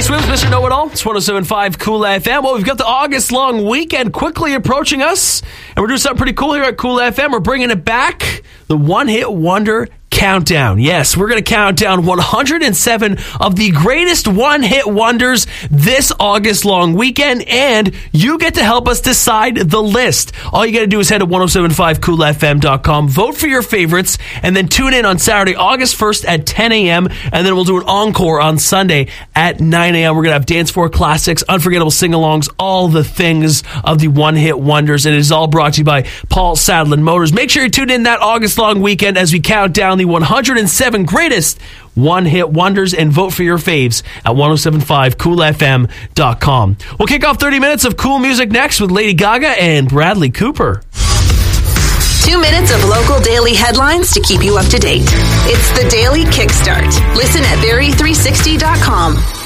Swims, Mr. Know-It-All. It's 107.5 Cool FM. Well, we've got the August-long weekend quickly approaching us, and we're doing something pretty cool here at Cool FM. We're bringing it back, the one-hit wonder countdown. Yes, we're going to count down 107 of the greatest one-hit wonders this August-long weekend, and you get to help us decide the list. All you got to do is head to 1075coolfm.com, vote for your favorites, and then tune in on Saturday, August 1st at 10 a.m., and then we'll do an encore on Sunday at 9 a.m. We're going to have dance floor classics, unforgettable sing-alongs, all the things of the one-hit wonders, and it is all brought to you by Paul Sadlin Motors. Make sure you tune in that August-long weekend as we count down the 107 greatest one-hit wonders, and vote for your faves at 1075coolfm.com. We'll kick off 30 minutes of cool music next with Lady Gaga and Bradley Cooper. 2 minutes of local daily headlines to keep you up to date. It's the Daily Kickstart. Listen at Barrie360.com.